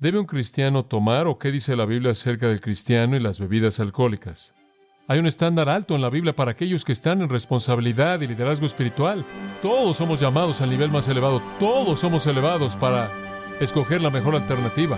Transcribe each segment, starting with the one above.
¿Debe un cristiano tomar o qué dice la Biblia acerca del cristiano y las bebidas alcohólicas? Hay un estándar alto en la Biblia para aquellos que están en responsabilidad y liderazgo espiritual. Todos somos llamados al nivel más elevado. Todos somos elevados para escoger la mejor alternativa.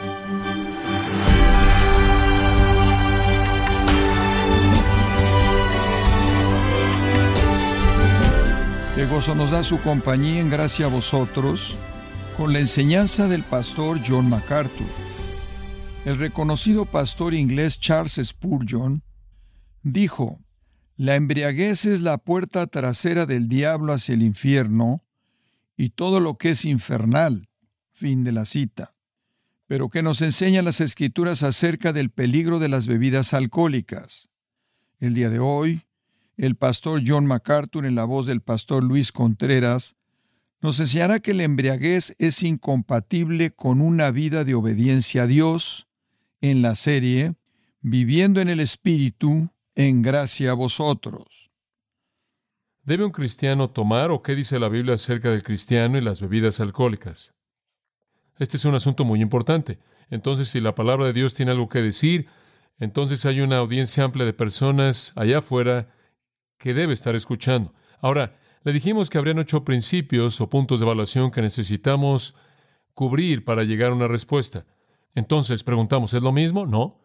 Qué gozo nos da su compañía en gracia a vosotros con la enseñanza del pastor John MacArthur. El reconocido pastor inglés Charles Spurgeon dijo: la embriaguez es la puerta trasera del diablo hacia el infierno y todo lo que es infernal. Fin de la cita. Pero ¿qué nos enseñan las Escrituras acerca del peligro de las bebidas alcohólicas? El día de hoy, el pastor John MacArthur, en la voz del pastor Luis Contreras, nos enseñará que la embriaguez es incompatible con una vida de obediencia a Dios en la serie Viviendo en el Espíritu, en gracia a vosotros. ¿Debe un cristiano tomar o qué dice la Biblia acerca del cristiano y las bebidas alcohólicas? Este es un asunto muy importante. Entonces, si la palabra de Dios tiene algo que decir, entonces hay una audiencia amplia de personas allá afuera que debe estar escuchando. Ahora, le dijimos que habrían 8 principios o puntos de evaluación que necesitamos cubrir para llegar a una respuesta. Entonces, preguntamos, ¿es lo mismo? No.